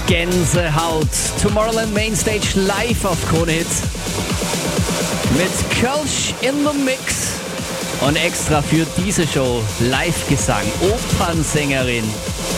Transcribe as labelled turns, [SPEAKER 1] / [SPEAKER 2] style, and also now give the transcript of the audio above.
[SPEAKER 1] Gänsehaut. Tomorrowland Mainstage live auf Krone Hits. Mit Kölsch in the Mix. Und extra für diese Show Live-Gesang, Opernsängerin